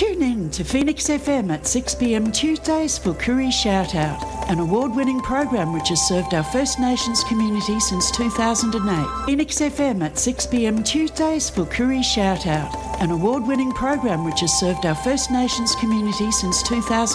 Tune in to Phoenix FM at 6 p.m. Tuesdays for Koori Shout Out, an award-winning program which has served our First Nations community since 2008. Phoenix FM at 6 p.m. Tuesdays for Koori Shout Out, an award-winning program which has served our First Nations community since 2008.